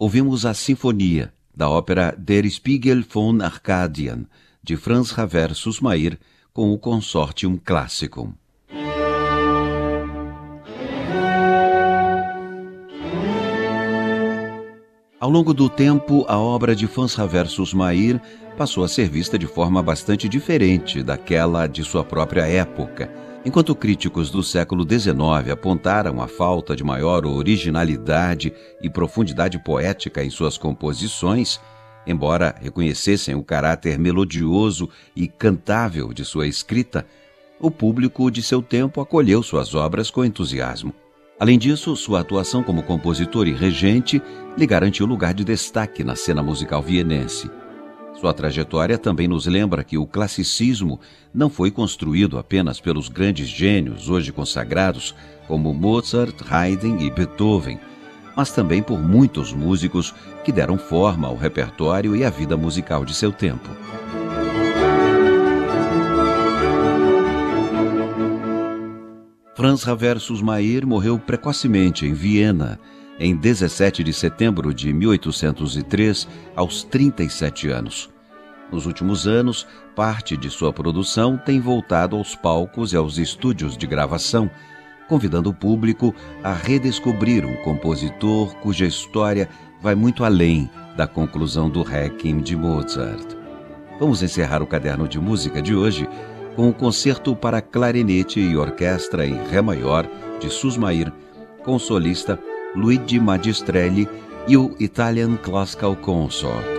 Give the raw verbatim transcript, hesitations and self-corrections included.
ouvimos a Sinfonia, da ópera Der Spiegel von Arkadien, de Franz Xaver Süssmayr, com o Consortium Classicum. Ao longo do tempo, a obra de Franz Xaver Süssmayr passou a ser vista de forma bastante diferente daquela de sua própria época. Enquanto críticos do século dezenove apontaram a falta de maior originalidade e profundidade poética em suas composições, embora reconhecessem o caráter melodioso e cantável de sua escrita, o público de seu tempo acolheu suas obras com entusiasmo. Além disso, sua atuação como compositor e regente lhe garantiu lugar de destaque na cena musical vienense. Sua trajetória também nos lembra que o classicismo não foi construído apenas pelos grandes gênios hoje consagrados, como Mozart, Haydn e Beethoven, mas também por muitos músicos que deram forma ao repertório e à vida musical de seu tempo. Franz Xaver Süssmayr morreu precocemente em Viena, em dezessete de setembro de mil oitocentos e três, aos trinta e sete anos. Nos últimos anos, parte de sua produção tem voltado aos palcos e aos estúdios de gravação, convidando o público a redescobrir um compositor cuja história vai muito além da conclusão do Requiem de Mozart. Vamos encerrar o Caderno de Música de hoje com o concerto para clarinete e orquestra em Ré maior de Süssmayr, com o solista Luigi Magistrelli e o Italian Classical Consort.